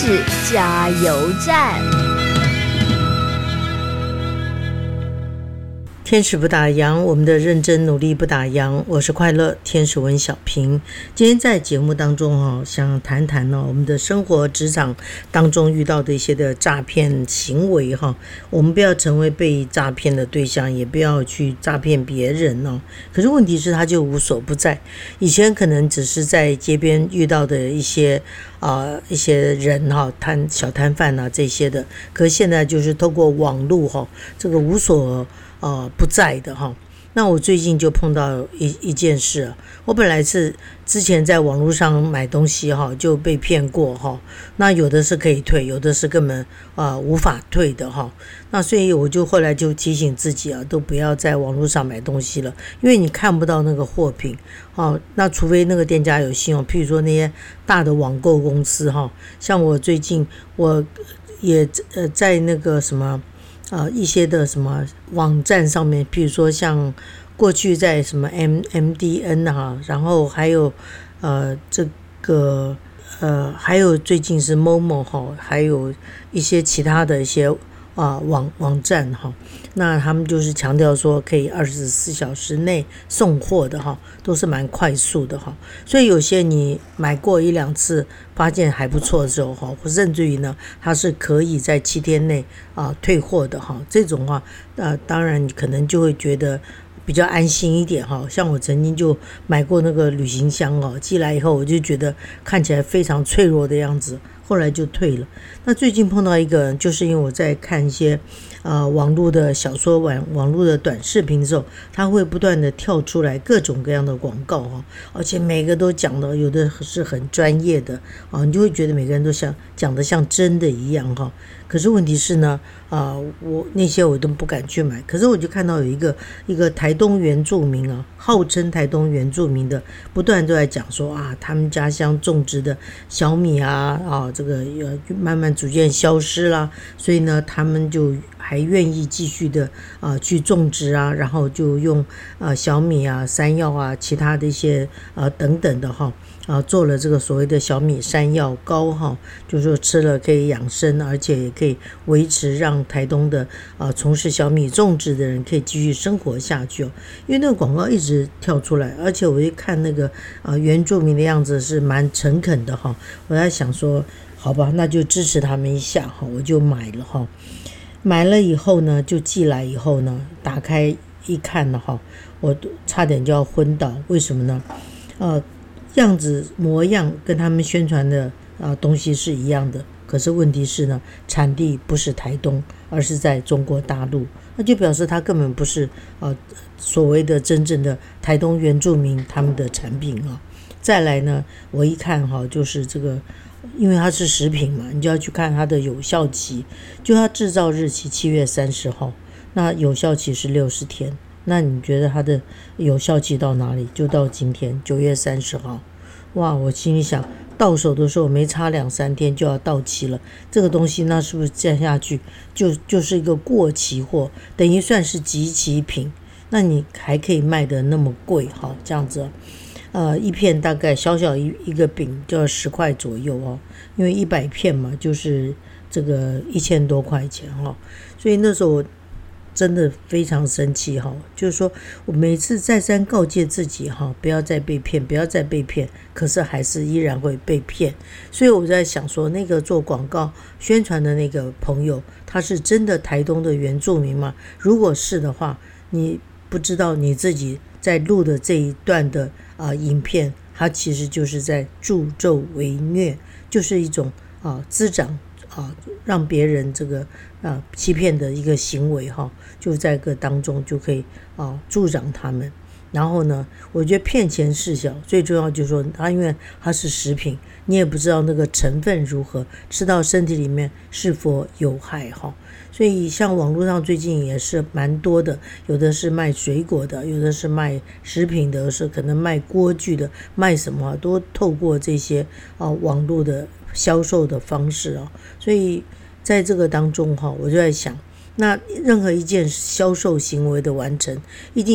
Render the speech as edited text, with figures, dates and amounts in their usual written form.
识加油站。 天使不打烊，我们的认真努力不打烊。我是快乐天使文小平。今天在节目当中想谈谈我们的生活职场当中遇到的一些的诈骗行为我们不要成为被诈骗的对象，也不要去诈骗别人可是问题是他就无所不在。以前可能只是在街边遇到的一些人小摊贩这些的，可是现在就是透过网络这个无所不在的那我最近就碰到一件事我本来是之前在网络上买东西就被骗过那有的是可以退，有的是根本无法退的那所以我就后来就提醒自己都不要在网络上买东西了，因为你看不到那个货品那除非那个店家有信用，譬如说那些大的网购公司像我最近我也在那个什么一些的什么网站上面，譬如说像过去在什么 MDN 然后还有这个还有最近是 Momo 还有一些其他的一些网站那他们就是强调说可以24小时内送货的都是蛮快速的所以有些你买过一两次发现还不错的时候或甚至于呢它是可以在7天内退货的这种话当然你可能就会觉得比较安心一点像我曾经就买过那个旅行箱寄来以后我就觉得看起来非常脆弱的样子，后来就退了。那最近碰到一个，就是因为我在看一些网络的小说网络的短视频的时候，它会不断的跳出来各种各样的广告而且每个都讲的有的是很专业的你就会觉得每个人都讲的像真的一样可是问题是呢我那些我都不敢去买。可是我就看到有一个台东原住民号称台东原住民的，不断都在讲说他们家乡种植的小米这个慢慢逐渐消失啦，所以呢他们就还愿意继续的去种植然后就用小米山药其他的一些等等的做了这个所谓的小米山药膏就是说吃了可以养生，而且也可以维持让台东的从事小米种植的人可以继续生活下去因为那个广告一直跳出来，而且我一看那个原住民的样子是蛮诚恳的我在想说好吧，那就支持他们一下我就买了买了以后呢，就寄来以后呢，打开一看我差点就要昏倒。为什么呢？样子模样跟他们宣传的东西是一样的，可是问题是呢，产地不是台东，而是在中国大陆，那就表示它根本不是所谓的真正的台东原住民他们的产品再来呢，我一看就是这个，因为它是食品嘛，你就要去看它的有效期，就它制造日期7月30号，那有效期是60天。那你觉得它的有效期到哪里？就到今天9月30号。哇，我心里想，到手的时候没差2-3天就要到期了，这个东西那是不是降下去就是一个过期货，等于算是即期品，那你还可以卖得那么贵这样子一片大概小小一个饼就要10块左右因为100片嘛，就是这个1000多块钱所以那时候我真的非常生气就是说我每次再三告诫自己不要再被骗，不要再被骗，可是还是依然会被骗。所以我在想说，那个做广告宣传的那个朋友，他是真的台东的原住民吗？如果是的话，你不知道你自己在录的这一段的影片，它其实就是在助纣为虐，就是一种滋长让别人这个欺骗的一个行为就在个当中就可以助长他们。然后呢，我觉得骗钱事小，最重要就是说因为它是食品，你也不知道那个成分如何，吃到身体里面是否有害所以像网络上最近也是蛮多的，有的是卖水果的，有的是卖食品的，有的是可能卖锅具的，卖什么都透过这些网络的销售的方式所以在这个当中我就在想，那任何一件销售行为的完成，一定